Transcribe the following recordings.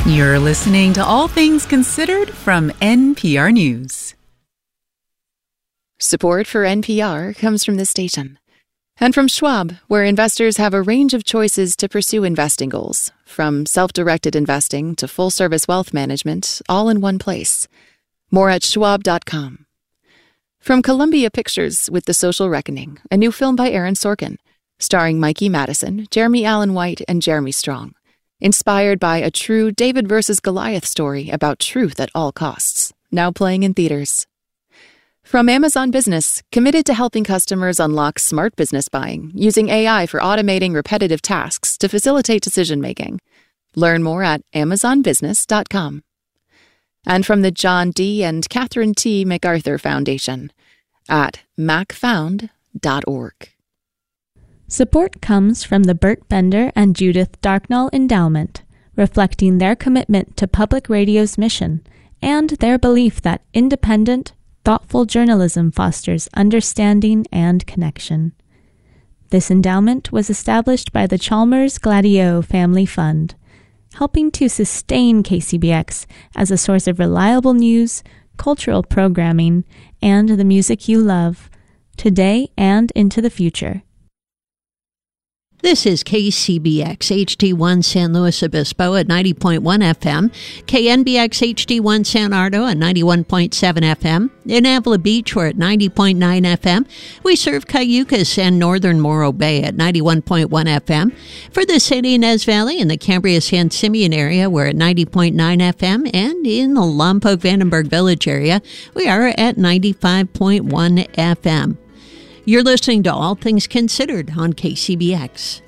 You're listening to All Things Considered from NPR News. Support for NPR comes from this station. And from Schwab, where investors have a range of choices to pursue investing goals, from self-directed investing to full-service wealth management, all in one place. More at schwab.com. From Columbia Pictures with The Social Reckoning, a new film by Aaron Sorkin, starring Mikey Madison, Jeremy Allen White, and Jeremy Strong. Inspired by a true David versus Goliath story about truth at all costs. Now playing in theaters. From Amazon Business, committed to helping customers unlock smart business buying, using AI for automating repetitive tasks to facilitate decision-making. Learn more at amazonbusiness.com. And from the John D. and Catherine T. MacArthur Foundation at macfound.org. Support comes from the Burt Bender and Judith Darknall Endowment, reflecting their commitment to public radio's mission and their belief that independent, thoughtful journalism fosters understanding and connection. This endowment was established by the Chalmers Gladio Family Fund, helping to sustain KCBX as a source of reliable news, cultural programming, and the music you love, today and into the future. This is KCBX HD1 San Luis Obispo at 90.1 FM, KNBX HD1 San Ardo at 91.7 FM. In Avila Beach, we're at 90.9 FM. We serve Cayucas and northern Morro Bay at 91.1 FM. For the San Ynez Valley and the Cambria-San Simeon area, we're at 90.9 FM. And in the Lompoc-Vandenberg Village area, we are at 95.1 FM. You're listening to All Things Considered on KCBX.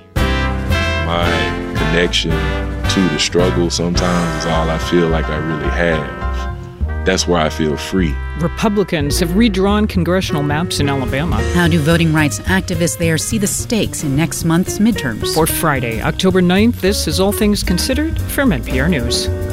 My connection to the struggle sometimes is all I feel like I really have. That's where I feel free. Republicans have redrawn congressional maps in Alabama. How do voting rights activists there see the stakes in next month's midterms? For Friday, October 9th, this is All Things Considered from NPR News.